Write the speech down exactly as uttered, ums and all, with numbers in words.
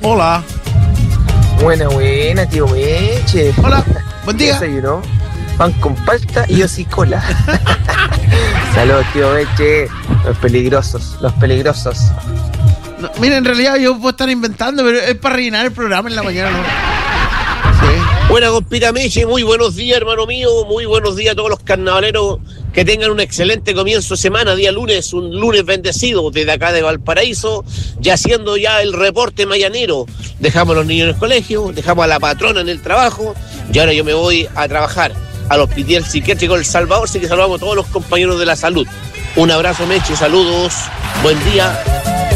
Hola. Buena, buena, tío Meche. Hola, buen día. Desayuno, pan con palta y hocicola. Saludos, tío Meche. Los peligrosos, los peligrosos. No, mira, en realidad yo puedo estar inventando, pero es para rellenar el programa en la mañana, ¿no? Sí. Buena compita Meche, muy buenos días, hermano mío. Muy buenos días a todos los carnavaleros. Que tengan un excelente comienzo de semana, día lunes, un lunes bendecido desde acá de Valparaíso, ya haciendo ya el reporte mañanero. Dejamos a los niños en el colegio, dejamos a la patrona en el trabajo y ahora yo me voy a trabajar al Hospital Psiquiátrico El Salvador, así que saludamos a todos los compañeros de la salud. Un abrazo, Meche, saludos, buen día.